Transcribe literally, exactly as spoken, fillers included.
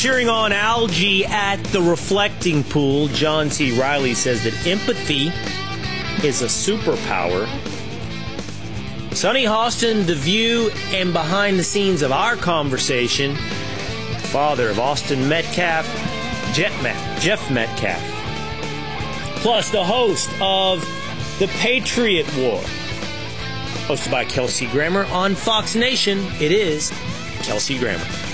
Cheering on algae at the reflecting pool, John C. Riley says that empathy is a superpower. Sonny Hostin, The View, and behind the scenes of our conversation, father of Austin Metcalf, Jeff, Met- Jeff Metcalf. Plus the host of The Patriot War, hosted by Kelsey Grammer on Fox Nation. It is Kelsey Grammer.